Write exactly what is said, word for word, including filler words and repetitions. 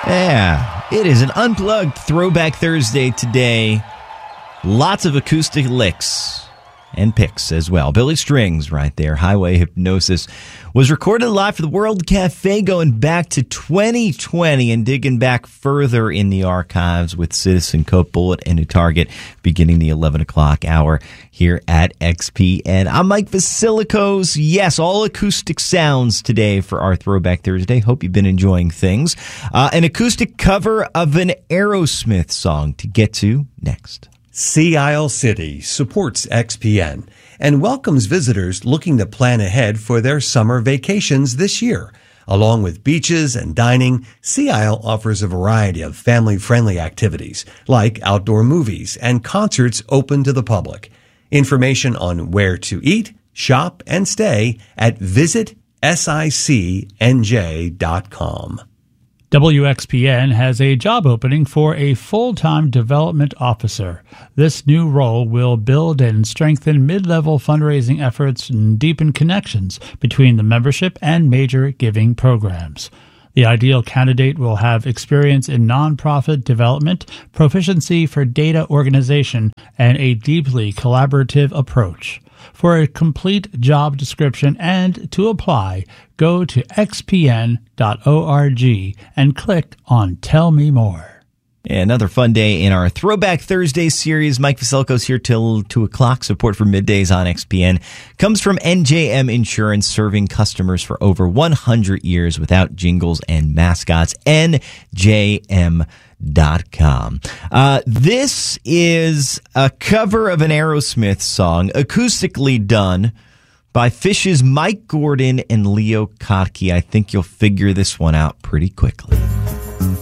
Yeah, it is an unplugged Throwback Thursday today. Lots of acoustic licks and picks as well. Billy Strings right there. Highway Hypnosis was recorded live for the World Cafe going back to twenty twenty and digging back further in the archives with Citizen Cope, Bullet, and a Target beginning the eleven o'clock hour here at X P N. I'm Mike Vasilikos. Yes, all acoustic sounds today for our Throwback Thursday. Hope you've been enjoying things. Uh, an acoustic cover of an Aerosmith song to get to next. Sea Isle City supports X P N and welcomes visitors looking to plan ahead for their summer vacations this year. Along with beaches and dining, Sea Isle offers a variety of family-friendly activities like outdoor movies and concerts open to the public. Information on where to eat, shop, and stay at visit sic n j dot com. W X P N has a job opening for a full-time development officer. This new role will build and strengthen mid-level fundraising efforts and deepen connections between the membership and major giving programs. The ideal candidate will have experience in nonprofit development, proficiency for data organization, and a deeply collaborative approach. For a complete job description and to apply, go to x p n dot org and click on Tell Me More. Another fun day in our Throwback Thursday series. Mike Vasilikos here till two o'clock. Support for Middays on X P N comes from N J M Insurance, serving customers for over one hundred years without jingles and mascots. N J M dot com. Uh, this is a cover of an Aerosmith song, acoustically done by Phish's Mike Gordon and Leo Kottke. I think you'll figure this one out pretty quickly.